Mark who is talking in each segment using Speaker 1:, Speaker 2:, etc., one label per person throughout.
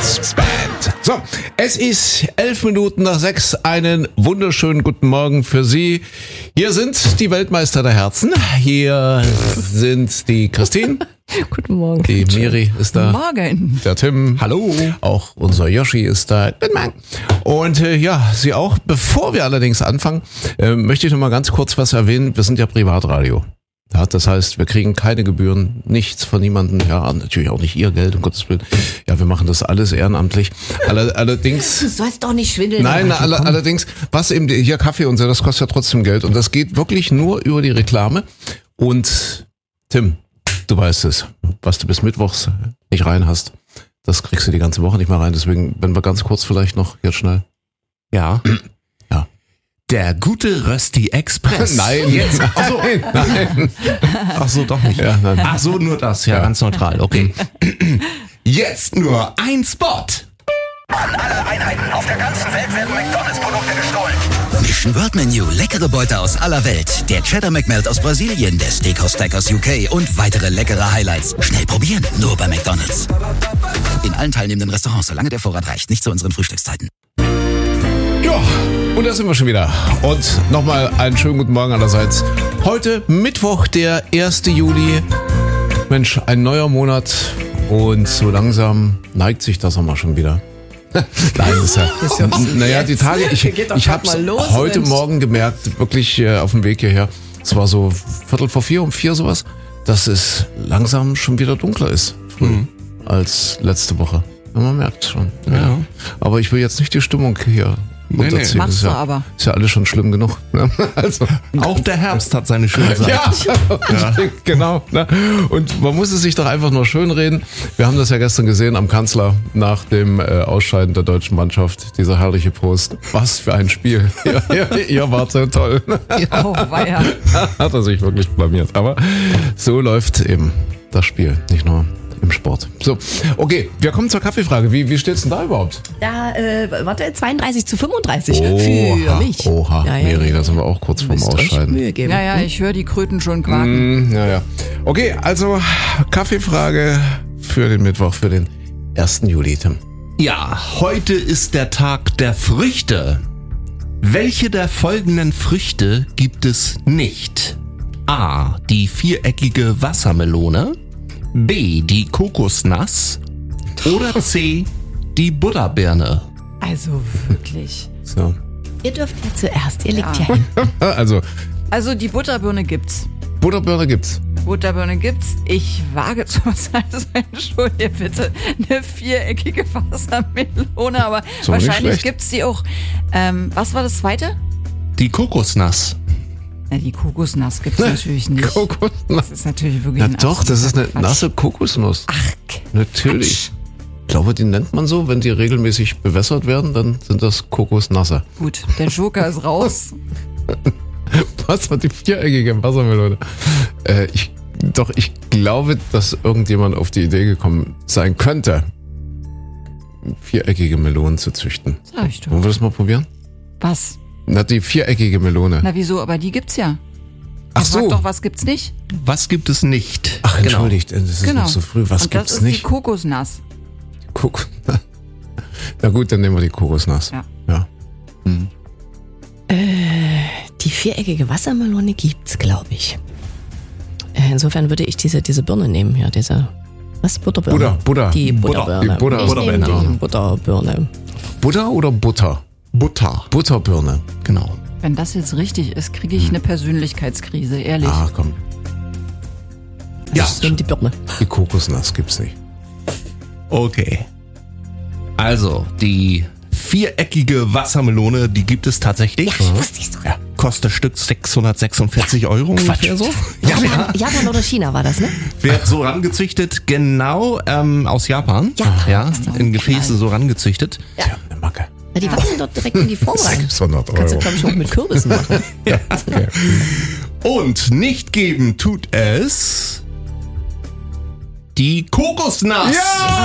Speaker 1: Band. So, es ist 11:11. Einen wunderschönen guten Morgen für Sie. Hier sind die Weltmeister der Herzen. Hier sind die Christine.
Speaker 2: Guten Morgen.
Speaker 1: Die Miri ist da.
Speaker 2: Morgen.
Speaker 1: Der Tim.
Speaker 3: Hallo.
Speaker 1: Auch unser Yoshi ist da. Guten Morgen. Und ja, Sie auch. Bevor wir allerdings anfangen, möchte ich noch mal ganz kurz was erwähnen. Wir sind ja Privatradio. Ja, das heißt, wir kriegen keine Gebühren, nichts von niemandem. Ja, natürlich auch nicht Ihr Geld, um Gottes Willen. Ja, wir machen das alles ehrenamtlich. Allerdings...
Speaker 2: Du sollst doch nicht schwindeln.
Speaker 1: Nein, allerdings, was eben, hier Kaffee und so, das kostet ja trotzdem Geld. Und das geht wirklich nur über die Reklame. Und Tim, du weißt es, was du bis Mittwochs nicht rein hast, das kriegst du die ganze Woche nicht mehr rein. Deswegen, wenn wir ganz kurz vielleicht noch jetzt schnell...
Speaker 3: Ja. Der gute Rösti Express.
Speaker 1: Nein.
Speaker 3: Jetzt. Achso.
Speaker 1: Nein.
Speaker 3: Ach so, doch nicht.
Speaker 1: Ja, nein.
Speaker 3: Ach so, nur das. Ja, ganz neutral. Okay. Jetzt nur ein Spot.
Speaker 4: An alle Einheiten auf der ganzen Welt werden McDonalds-Produkte gestohlen.
Speaker 5: Mission World Menu, leckere Beute aus aller Welt. Der Cheddar McMelt aus Brasilien, der Steakhouse Stack aus UK und weitere leckere Highlights. Schnell probieren, nur bei McDonalds. In allen teilnehmenden Restaurants, solange der Vorrat reicht, nicht zu unseren Frühstückszeiten.
Speaker 1: Ja, und da sind wir schon wieder. Und nochmal einen schönen guten Morgen allerseits. Heute Mittwoch, der 1. Juli. Mensch, ein neuer Monat. Und so langsam neigt sich das auch mal schon wieder. Nein, ist ja. Naja, die Tage, ich habe es heute Morgen gemerkt, wirklich auf dem Weg hierher. Es war so 3:45, um 4 sowas, dass es langsam schon wieder dunkler ist als letzte Woche. Ja, man merkt schon. Ja. Aber ich will jetzt nicht die Stimmung hier runterziehen.
Speaker 2: Machst du aber.
Speaker 1: Ist ja alles schon schlimm genug. Ne? Also,
Speaker 3: auch der Herbst hat seine schöne Seite.
Speaker 1: Ja. Genau. Ne? Und man muss es sich doch einfach nur schön reden. Wir haben das ja gestern gesehen am Kanzler nach dem Ausscheiden der deutschen Mannschaft. Dieser herrliche Post. Was für ein Spiel. Ihr wart so toll.
Speaker 2: Oh, weia.
Speaker 1: Hat er sich wirklich blamiert. Aber so läuft eben das Spiel. Nicht nur im Sport. So, okay, wir kommen zur Kaffeefrage. Wie steht's denn da überhaupt?
Speaker 2: Da, 32:35 für mich.
Speaker 1: Oha,
Speaker 2: ja,
Speaker 1: Miri, da sind wir auch kurz vorm Ausscheiden.
Speaker 2: Mühe geben.
Speaker 6: Ja, ich höre die Kröten schon quaken.
Speaker 1: Ja. Okay, also Kaffeefrage für den Mittwoch, für den 1. Juli, Tim.
Speaker 3: Ja, heute ist der Tag der Früchte. Welche der folgenden Früchte gibt es nicht? A, die viereckige Wassermelone. B, die Kokosnuss. Oder C, die Butterbirne.
Speaker 6: Also wirklich.
Speaker 1: So.
Speaker 2: Ihr dürft ja zuerst, ihr liegt ja hin.
Speaker 6: Also die Butterbirne gibt's.
Speaker 1: Butterbirne gibt's.
Speaker 6: Ich wage zu was, also entschuldige bitte, eine viereckige Wassermelone, aber
Speaker 1: So, nicht
Speaker 6: wahrscheinlich
Speaker 1: schlecht.
Speaker 6: gibt's die auch. Was war das zweite?
Speaker 3: Die Kokosnuss.
Speaker 6: Ja, die Kokosnuss gibt's natürlich nicht.
Speaker 1: Kokosnuss.
Speaker 6: Das ist natürlich wirklich
Speaker 1: Na
Speaker 6: ein
Speaker 1: doch, das ist eine
Speaker 6: absoluter
Speaker 1: nasse Kokosnuss.
Speaker 6: Ach,
Speaker 1: Natürlich. Ich glaube, die nennt man so, wenn die regelmäßig bewässert werden, dann sind das Kokosnasse.
Speaker 6: gut, der Joker ist raus.
Speaker 1: Was war die viereckige Wassermelone? Ich glaube, dass irgendjemand auf die Idee gekommen sein könnte, viereckige Melonen zu züchten.
Speaker 6: Sag ich doch.
Speaker 1: Wollen wir das mal probieren?
Speaker 6: Was?
Speaker 1: Na, die viereckige Melone.
Speaker 6: Na wieso, aber die gibt's ja.
Speaker 1: Ach
Speaker 6: Frag
Speaker 1: so.
Speaker 6: doch, was gibt's nicht?
Speaker 3: Was gibt es nicht?
Speaker 1: Ach, entschuldigt, das ist noch so früh. Was
Speaker 6: Und das
Speaker 1: gibt's
Speaker 6: ist
Speaker 1: nicht?
Speaker 6: die Kokosnuss.
Speaker 1: Na gut, dann nehmen wir die Kokosnuss.
Speaker 6: Ja.
Speaker 2: Die viereckige Wassermelone gibt's, glaube ich. Insofern würde ich diese Birne nehmen hier, was? Butterbirne?
Speaker 1: Butter.
Speaker 2: Die Butterbirne.
Speaker 1: Die Butterbirne.
Speaker 2: Ich nehme die Butterbirne.
Speaker 1: Butter oder Butter?
Speaker 3: Butter.
Speaker 1: Butterbirne.
Speaker 3: Genau.
Speaker 6: Wenn das jetzt richtig ist, kriege ich eine Persönlichkeitskrise, ehrlich.
Speaker 1: Ach komm,
Speaker 3: Ja,
Speaker 2: Ich nehme die Birne.
Speaker 1: die Kokosnuss gibt's nicht.
Speaker 3: okay. Also, die viereckige Wassermelone, die gibt es tatsächlich.
Speaker 2: Wusste ich's doch.
Speaker 3: Ja, kostet Stück 646 Euro ungefähr so.
Speaker 2: Japan oder China war das, ne?
Speaker 3: Wird so rangezüchtet, genau aus Japan. Ja, in Gefäße so rangezüchtet.
Speaker 1: Ja, eine Macke.
Speaker 2: Na, die wachsen dort direkt in die Form rein.
Speaker 1: 600
Speaker 2: Kannst du,
Speaker 1: Euro.
Speaker 2: glaube ich, auch mit Kürbissen machen.
Speaker 1: Ja, okay.
Speaker 3: Und nicht geben tut es die Kokosnuss.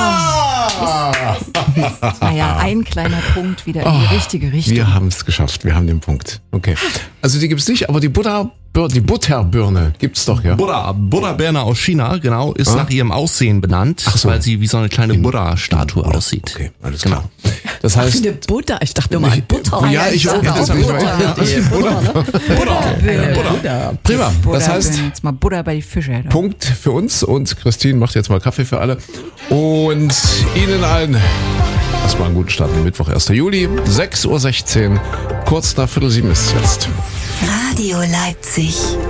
Speaker 6: Naja, ein kleiner Punkt wieder in die richtige Richtung.
Speaker 1: Wir haben es geschafft, wir haben den Punkt. Okay. Also die gibt's nicht, aber die Die Butterbirne gibt's doch, ja.
Speaker 3: Buddha-Birne aus China, genau, ist nach ihrem Aussehen benannt, weil sie wie so eine kleine Buddha-Statue aussieht.
Speaker 1: Okay, alles klar. Das heißt,
Speaker 2: Eine Butter, ich dachte immer an Butter.
Speaker 1: ja, ich auch. Das habe ich
Speaker 2: Butter.
Speaker 1: Prima. Das heißt,
Speaker 6: Jetzt mal Butter bei die Fische.
Speaker 1: Punkt für uns und Christine macht jetzt mal Kaffee für alle. Und Ihnen allen erstmal einen guten Start am Mittwoch, 1. Juli, 6.16 Uhr, kurz nach 6:45 ist es jetzt.
Speaker 7: Radio Leipzig.